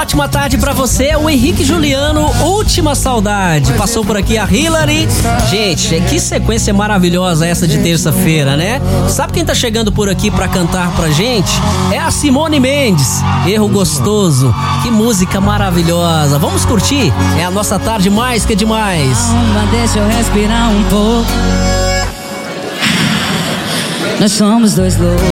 ótima tarde pra você. O Henrique Juliano, Última Saudade. Passou por aqui a Hilary. Gente, que sequência maravilhosa essa de terça-feira, né? Sabe quem tá chegando por aqui pra cantar pra gente? É a Simone Mendes. Erro Gostoso. Que música maravilhosa. Vamos curtir? É a nossa tarde mais que demais. Deixa eu respirar um pouco. Nós somos dois loucos.